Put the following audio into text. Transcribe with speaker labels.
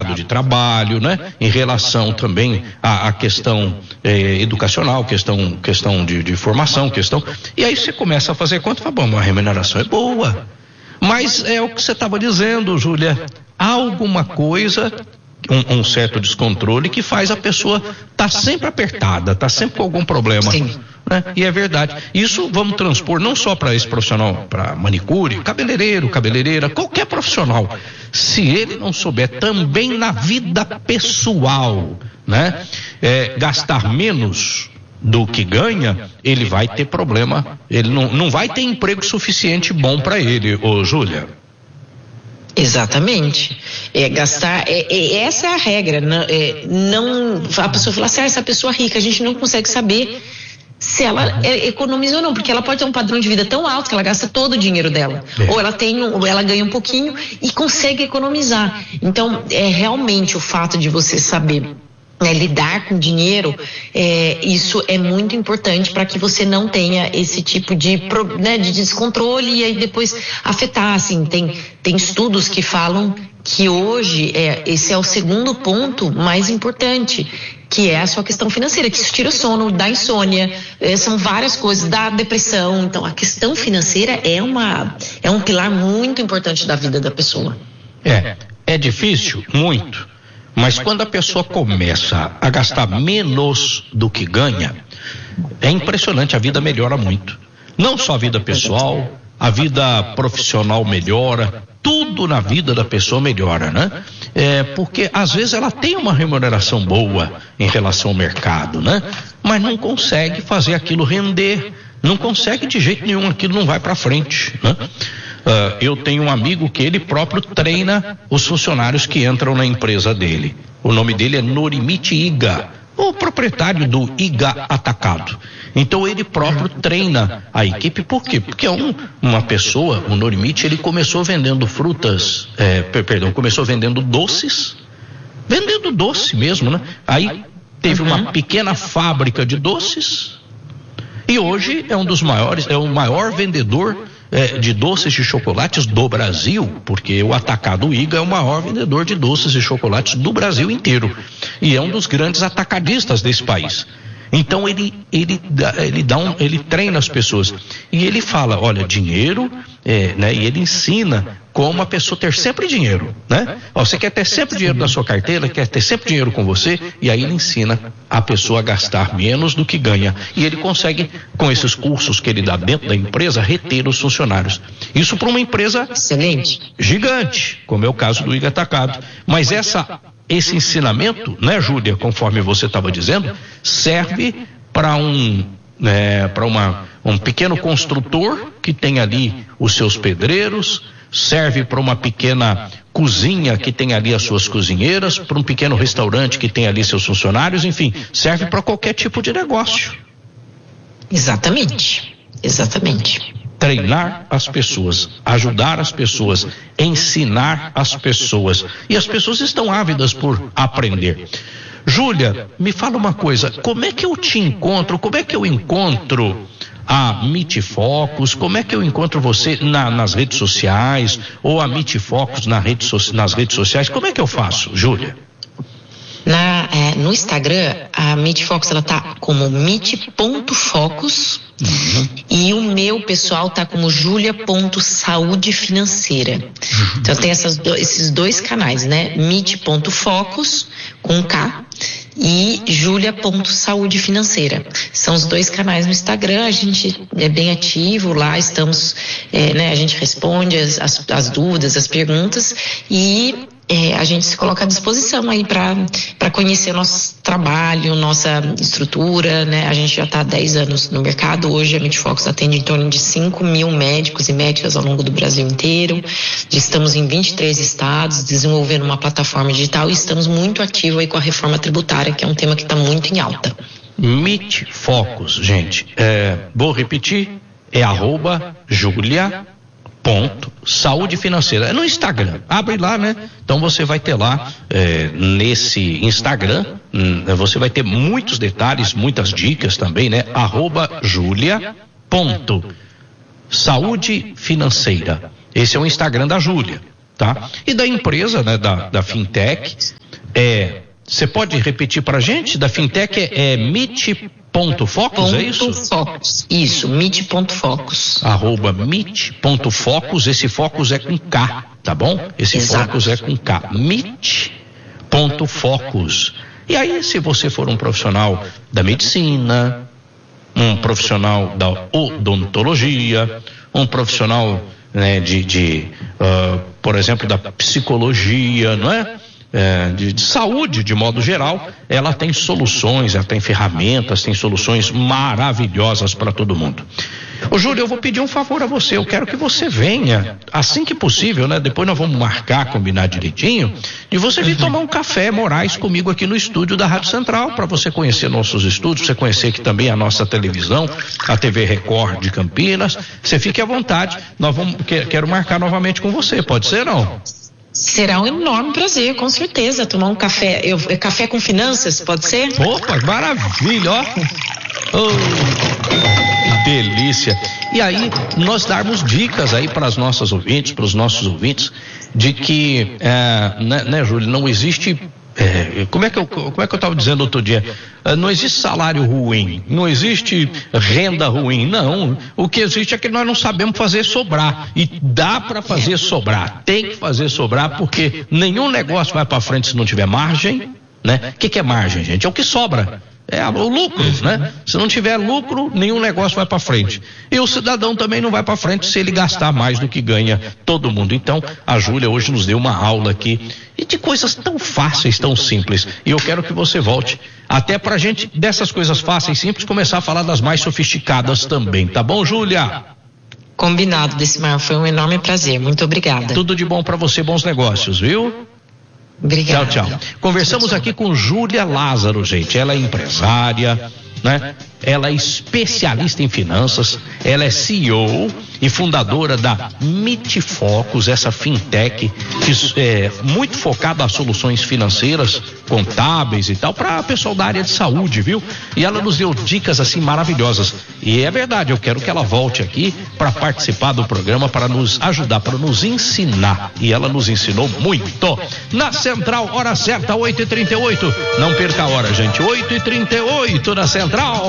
Speaker 1: mercado de trabalho, né? Em relação também à questão educacional, questão de formação, e aí você começa a fazer conta e fala, bom, a remuneração é boa, mas é o que você estava dizendo, Júlia, há alguma coisa, um certo descontrole que faz a pessoa tá sempre apertada, tá sempre com algum problema.
Speaker 2: Sim.
Speaker 1: Né? E é verdade. Isso vamos transpor não só para esse profissional, para manicure, cabeleireiro, cabeleireira, qualquer profissional. Se ele não souber também na vida pessoal, né? Gastar menos do que ganha, ele vai ter problema. Ele não vai ter emprego suficiente bom para ele, ô Júlia.
Speaker 2: Exatamente. Gastar, essa é a regra. Não, a pessoa fala assim, essa pessoa rica, a gente não consegue saber se ela economiza ou não, porque ela pode ter um padrão de vida tão alto que ela gasta todo o dinheiro dela, ou ela ganha um pouquinho e consegue economizar. Então, realmente o fato de você saber lidar com dinheiro, isso é muito importante para que você não tenha esse tipo de descontrole e aí depois afetar, assim, tem estudos que falam que hoje esse é o segundo ponto mais importante, que é a sua questão financeira, que isso tira o sono, dá insônia, são várias coisas, dá depressão. Então a questão financeira é um pilar muito importante da vida da pessoa.
Speaker 1: É difícil? Muito. Mas quando a pessoa começa a gastar menos do que ganha, é impressionante, a vida melhora muito. Não só a vida pessoal, a vida profissional melhora, tudo na vida da pessoa melhora, né? Porque às vezes ela tem uma remuneração boa em relação ao mercado, né? Mas não consegue fazer aquilo render, não consegue de jeito nenhum, aquilo não vai para frente, né? Eu tenho um amigo que ele próprio treina os funcionários que entram na empresa dele. O nome dele é Norimite Iga, o proprietário do Iga Atacado. Então ele próprio treina a equipe. Por quê? Porque uma pessoa, o Norimite, ele começou vendendo começou vendendo doces, vendendo doce mesmo, né? Aí teve uma pequena fábrica de doces e hoje é um dos maiores, é o maior vendedor de doces de chocolates do Brasil, porque o Atacado Iga é o maior vendedor de doces e chocolates do Brasil inteiro e é um dos grandes atacadistas desse país. Então ele treina as pessoas e ele fala, olha, dinheiro, né? E ele ensina como a pessoa ter sempre dinheiro, né? Você quer ter sempre dinheiro na sua carteira, quer ter sempre dinheiro com você, e aí ele ensina a pessoa a gastar menos do que ganha. E ele consegue, com esses cursos que ele dá dentro da empresa, reter os funcionários. Isso para uma empresa
Speaker 2: excelente,
Speaker 1: gigante, como é o caso do Iga Atacado. Mas esse ensinamento, né, Júlia, conforme você estava dizendo, serve para um pequeno construtor que tem ali os seus pedreiros, serve para uma pequena cozinha que tem ali as suas cozinheiras, para um pequeno restaurante que tem ali seus funcionários, enfim, serve para qualquer tipo de negócio.
Speaker 2: Exatamente.
Speaker 1: Treinar as pessoas, ajudar as pessoas, ensinar as pessoas. E as pessoas estão ávidas por aprender. Júlia, me fala uma coisa, como é que eu te encontro, como é que eu encontro a MIT Focus, como é que eu encontro você nas redes sociais, ou a MIT Focus nas redes sociais, como é que eu faço, Júlia?
Speaker 2: No Instagram, a MIT Focus, ela tá como mit.focus, e o meu pessoal tá como julia.saudefinanceira. Então tem esses dois canais, né? mit.focus com K e julia.saudefinanceira. São os dois canais no Instagram, a gente é bem ativo lá, estamos, a gente responde as dúvidas, as perguntas, e a gente se coloca à disposição aí para conhecer nosso trabalho, nossa estrutura, né? A gente já está há 10 anos no mercado. Hoje a MIT Focus atende em torno de 5 mil médicos e médicas ao longo do Brasil inteiro. Estamos em 23 estados, desenvolvendo uma plataforma digital, e estamos muito ativos aí com a reforma tributária, que é um tema que está muito em alta.
Speaker 1: MIT Focus, gente, vou repetir, @Julia.Saúde Financeira. É no Instagram, abre lá, né? Então você vai ter lá, nesse Instagram, você vai ter muitos detalhes, muitas dicas também, né? @Julia.Saúde Financeira. Esse é o Instagram da Júlia, tá? E da empresa, né? Da Fintech, Você pode repetir pra gente? Da Fintech é MIT.Focus, é isso?
Speaker 2: Focus. Isso, MIT.Focus.
Speaker 1: @MIT.Focus, esse Focus é com K, tá bom? Esse
Speaker 2: Exato.
Speaker 1: Focus é com K. MIT.Focus. E aí, se você for um profissional da medicina, um profissional da odontologia, um profissional, né, por exemplo, da psicologia, não é? De saúde de modo geral, ela tem soluções, ela tem ferramentas, tem soluções maravilhosas para todo mundo. Ô Júlio, eu vou pedir um favor a você, eu quero que você venha assim que possível, né? Depois nós vamos marcar, combinar direitinho, e você vir tomar um café Moraes comigo aqui no estúdio da Rádio Central, para você conhecer nossos estúdios, você conhecer aqui também a nossa televisão, a TV Record de Campinas. Você fique à vontade, quero marcar novamente com você, pode ser não?
Speaker 2: Será um enorme prazer, com certeza, tomar um café. Café com finanças, pode ser?
Speaker 1: Opa, maravilha, ó. Oh, que delícia. E aí, nós darmos dicas aí para as nossas ouvintes, para os nossos ouvintes, de que, né, Júlio, não existe. Como é que eu estava dizendo outro dia? Não existe salário ruim, não existe renda ruim, não. O que existe é que nós não sabemos fazer sobrar. E dá para fazer sobrar, tem que fazer sobrar, porque nenhum negócio vai para frente se não tiver margem, né? O que é margem, gente? É o que sobra. É o lucro, né? Se não tiver lucro, nenhum negócio vai para frente. E o cidadão também não vai para frente se ele gastar mais do que ganha todo mundo. Então, a Júlia hoje nos deu uma aula aqui e de coisas tão fáceis, tão simples. E eu quero que você volte até pra gente, dessas coisas fáceis e simples, começar a falar das mais sofisticadas também. Tá bom, Júlia?
Speaker 2: Combinado, Decimar. Foi um enorme prazer. Muito obrigada.
Speaker 1: Tudo de bom para você, bons negócios, viu?
Speaker 2: Obrigada.
Speaker 1: Tchau, tchau. Conversamos aqui com Júlia Lázaro, gente. Ela é empresária, né? Ela é especialista em finanças, ela é CEO e fundadora da MIT.Focus, essa fintech muito focada às soluções financeiras, contábeis e tal, para pessoal da área de saúde, viu? E ela nos deu dicas assim maravilhosas. E é verdade, eu quero que ela volte aqui para participar do programa, para nos ajudar, para nos ensinar. E ela nos ensinou muito. Na Central, hora certa, 8h38. Não perca a hora, gente. 8h38 na Central.